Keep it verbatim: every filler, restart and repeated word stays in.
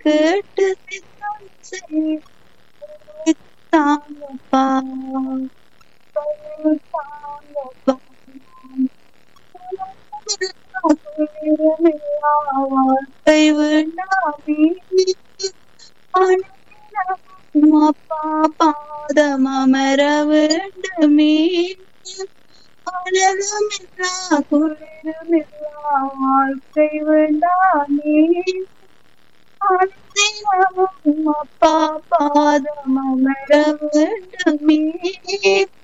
கேட்டு சித்தம் செய்தாங்கப்பா தாங்கப்பா வாழ்க்கை வேண்டாமே அப்பா பாதம் அமர வேண்டுமே அழகுமில்லா குளிருமில்லா வாழ்க்கை வேண்டாமே அனுதினமும் அப்பா பாதம் அமர வேண்டுமே